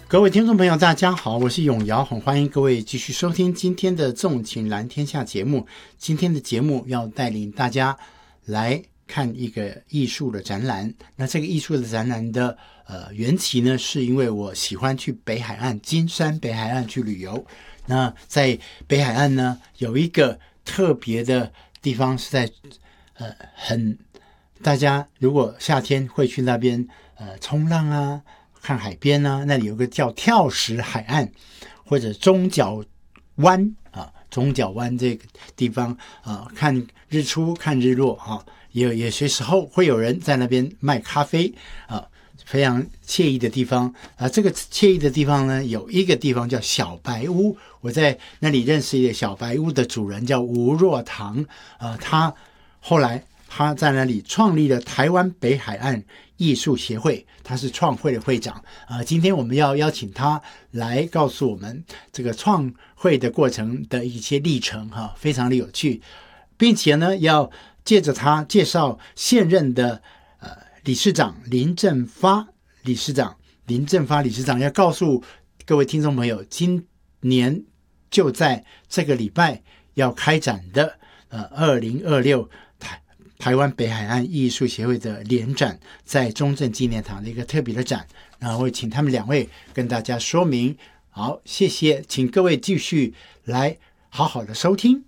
各位听众朋友大家好，我是永尧，很欢迎各位继续收听今天的纵情蓝天下节目。今天的节目要带领大家来看一个艺术的展览。那这个艺术的展览的缘起呢，是因为我喜欢去北海岸金山北海岸去旅游。那在北海岸呢，有一个特别的地方是在大家如果夏天会去那边冲浪啊，看海边啊，那里有个叫跳石海岸或者中角湾啊，中角湾这个地方看日出看日落啊，也随时候会有人在那边卖咖啡啊，非常惬意的地方啊。这个惬意的地方呢，有一个地方叫小白屋，我在那里认识一个小白屋的主人叫吴若堂他后来他在那里创立了台湾北海岸艺术协会，他是创会的会长今天我们要邀请他来告诉我们这个创会的过程的一些历程非常的有趣，并且呢要借着他介绍现任的理事长林正发理事长要告诉各位听众朋友，今年就在这个礼拜要开展的2026台湾北海岸艺术协会的联展，在中正纪念堂的一个特别的展，然后会请他们两位跟大家说明。好，谢谢，请各位继续来好好的收听。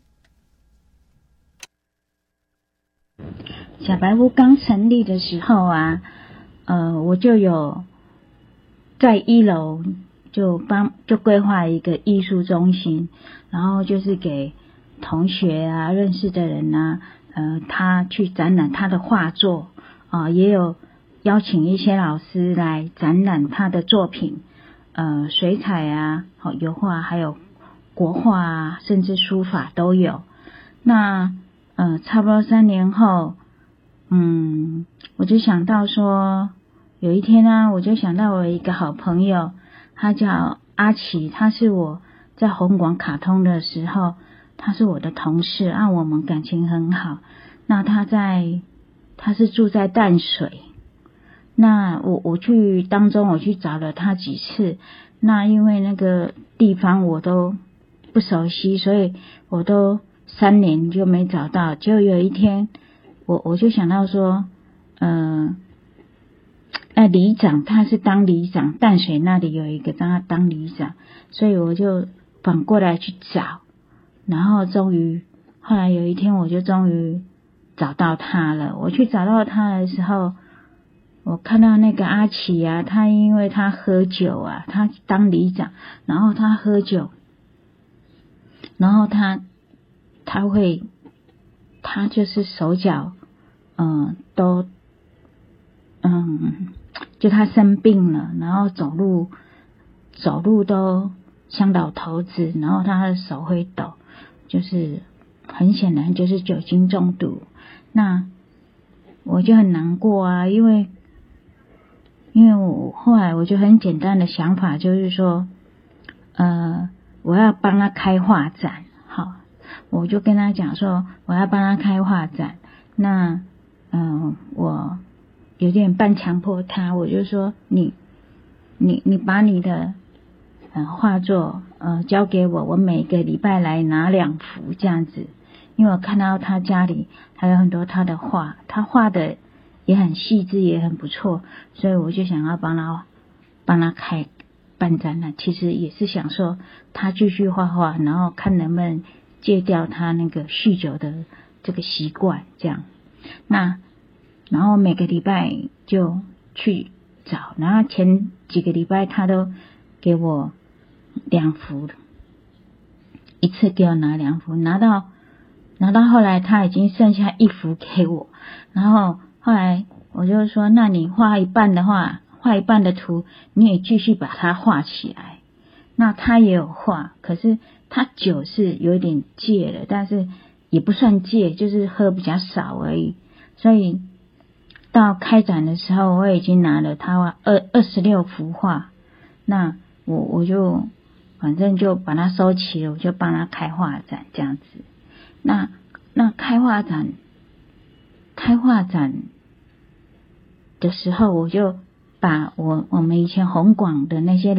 小白屋刚成立的时候我就有在1楼就规划一个艺术中心，然后就是给同学认识的人他去展览他的画作也有邀请一些老师来展览他的作品，水彩油画，还有国画甚至书法都有。那差不多3年后，我就想到说，有一天我就想到我一个好朋友，他叫阿奇，他是我在红广卡通的时候，他是我的同事我们感情很好。那他是住在淡水，那我去找了他几次，那因为那个地方我都不熟悉，所以我都3年就没找到。就有一天我就想到说里长，他是当里长，淡水那里有一个让他当里长，所以我就反过来去找，然后后来有一天我就终于找到他了。我去找到他的时候，我看到那个阿奇他因为他喝酒他当里长，然后他喝酒，然后他就是手脚就他生病了，然后走路都像老头子，然后他的手会抖，就是很显然就是酒精中毒。那我就很难过因为我后来我就很简单的想法，就是说我要帮他开画展。好，我就跟他讲说我要帮他开画展。那我有点半强迫他，我就说你把你的画作交给我，我每个礼拜来拿2幅这样子。因为我看到他家里还有很多他的画，他画的也很细致，也很不错，所以我就想要帮他办展览。其实也是想说他继续画画，然后看能不能戒掉他那个酗酒的这个习惯这样。然后每个礼拜就去找，然后前几个礼拜他都给我2幅，一次给我拿2幅，拿到后来他已经剩下1幅给我，然后后来我就说，那你画一半的图，你也继续把它画起来。那他也有画，可是他酒是有点戒了，但是也不算戒，就是喝比较少而已。所以到开展的时候，我已经拿了他26幅画，那我就反正就把它收齐了，我就帮他开画展这样子。那开画展的时候，我就把我们以前红广的那些